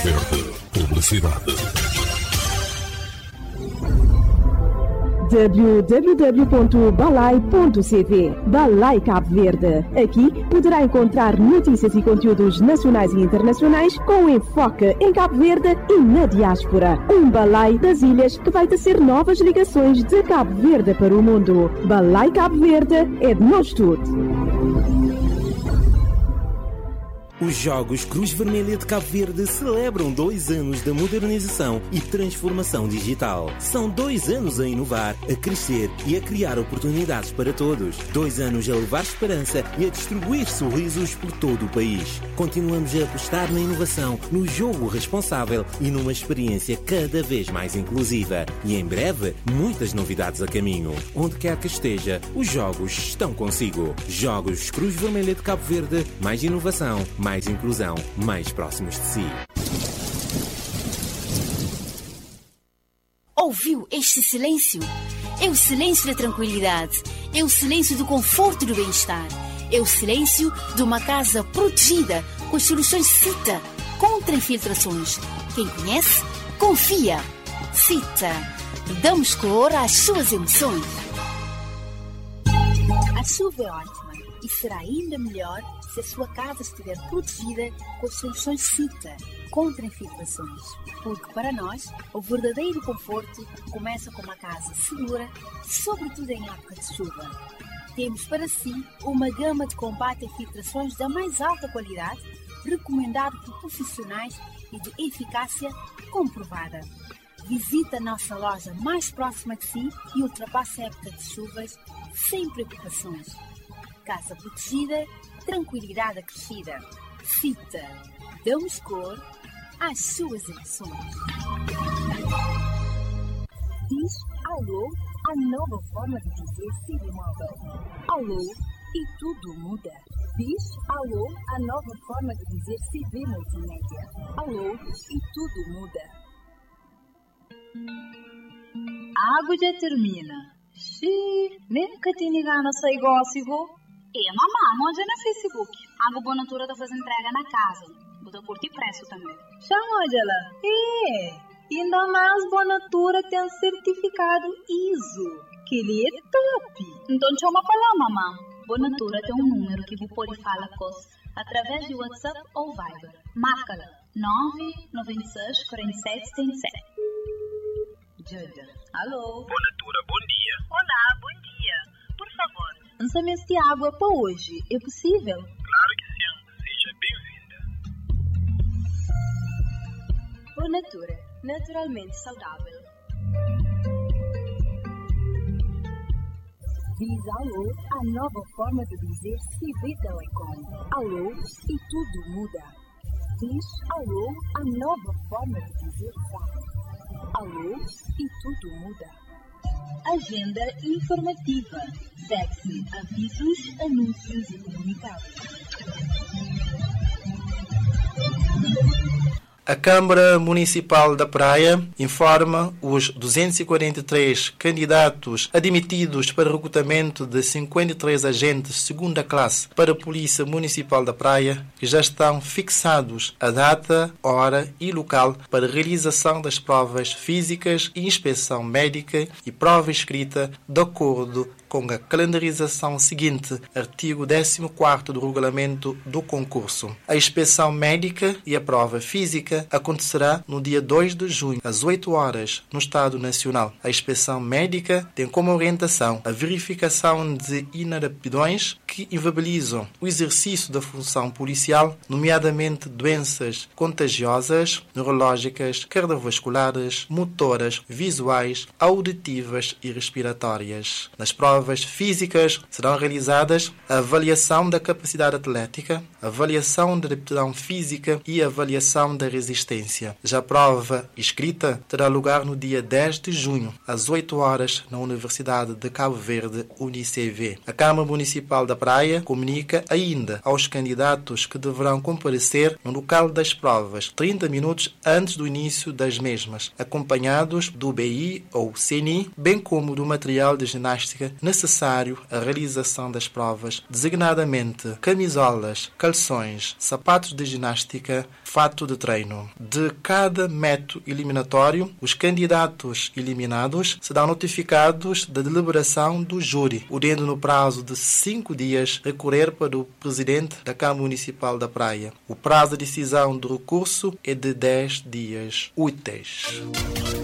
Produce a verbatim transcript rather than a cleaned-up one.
Verde Publicidade. w w w ponto balai ponto c v. Balai Cabo Verde. Aqui poderá encontrar notícias e conteúdos nacionais e internacionais com enfoque em Cabo Verde e na diáspora. Um balai das ilhas que vai tecer novas ligações de Cabo Verde para o mundo. Balai Cabo Verde é de nós tudo. Os Jogos Cruz Vermelha de Cabo Verde celebram dois anos da modernização e transformação digital. São dois anos a inovar, a crescer e a criar oportunidades para todos. Dois anos a levar esperança e a distribuir sorrisos por todo o país. Continuamos a apostar na inovação, no jogo responsável e numa experiência cada vez mais inclusiva. E em breve, muitas novidades a caminho. Onde quer que esteja, os Jogos estão consigo. Jogos Cruz Vermelha de Cabo Verde, mais inovação, mais mais inclusão, mais próximos de si. Ouviu este silêncio? É o silêncio da tranquilidade, é o silêncio do conforto e do bem-estar, é o silêncio de uma casa protegida com as soluções CITA contra infiltrações. Quem conhece, confia. CITA. Damos cor às suas emoções. A chuva é ótima e será ainda melhor se a sua casa estiver protegida com as soluções CITA contra infiltrações. Porque para nós, o verdadeiro conforto começa com uma casa segura, sobretudo em época de chuva. Temos para si uma gama de combate a infiltrações da mais alta qualidade, recomendado por profissionais e de eficácia comprovada. Visite a nossa loja mais próxima de si e ultrapasse a época de chuvas sem preocupações. Casa protegida, tranquilidade acrescida. CITA. Damos cor às suas emoções. Diz alô, a nova forma de dizer C V Móvel. Alô e tudo muda. Diz alô, a nova forma de dizer C V Multimédia. Alô e tudo muda. A água já termina. Xiii, nem que tinha gana sair igual. E mamãe, onde é no Facebook? A Bonatura está fazendo entrega na casa. Vou curtir preço também. Chama ela. É, ainda mais Bonatura tem certificado I S O. Que ele é top. Então chama para lá, mamãe. Bonatura tem um número que você pode falar com através de WhatsApp ou Viber. Marca-la. nove nove seis, quatro sete, sete sete. Jojo. Alô. Bonatura, bom dia. Olá, bom dia. Por favor. Lançamento de água para hoje. É possível? Claro que sim. Seja bem-vinda. Bonatura. Naturalmente saudável. Diz alô, a nova forma de dizer C V Telecom. Alô e tudo muda. Diz alô, a nova forma de dizer Z A P. Alô e tudo muda. Agenda informativa. Segue-se avisos, anúncios e comunicados. A Câmara Municipal da Praia informa os duzentos e quarenta e três candidatos admitidos para recrutamento de cinquenta e três agentes de segunda classe para a Polícia Municipal da Praia que já estão fixados a data, hora e local para realização das provas físicas e inspeção médica e prova escrita de acordo com a calendarização seguinte, artigo décimo quarto do regulamento do concurso. A inspeção médica e a prova física acontecerá no dia dois de junho, às oito horas, no Estado Nacional. A inspeção médica tem como orientação a verificação de inaptidões que inviabilizam o exercício da função policial, nomeadamente doenças contagiosas, neurológicas, cardiovasculares, motoras, visuais, auditivas e respiratórias. Nas provas físicas serão realizadas a avaliação da capacidade atlética, a avaliação da aptidão física e a avaliação da resistência. Já a prova escrita terá lugar no dia dez de junho, às oito horas, na Universidade de Cabo Verde, UniCV. A Câmara Municipal da Praia comunica ainda aos candidatos que deverão comparecer no local das provas trinta minutos antes do início das mesmas, acompanhados do B I ou C N I, bem como do material de ginástica necessário necessário a realização das provas, designadamente camisolas, calções, sapatos de ginástica, fato de treino. De cada método eliminatório, os candidatos eliminados serão notificados da deliberação do júri, podendo no prazo de cinco dias recorrer para o presidente da Câmara Municipal da Praia. O prazo de decisão do recurso é de dez dias úteis.